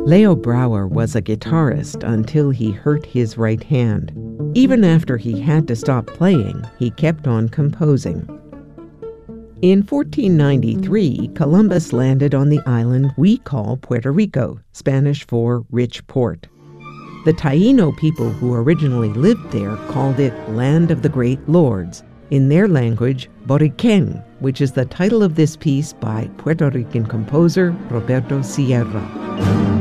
Leo Brouwer was a guitarist until he hurt his right hand. Even after he had to stop playing, he kept on composing. In 1493, Columbus landed on the island we call Puerto Rico, Spanish for rich port. The Taíno people who originally lived there called it Land of the Great Lords, in their language, Boriquen, which is the title of this piece by Puerto Rican composer Roberto Sierra.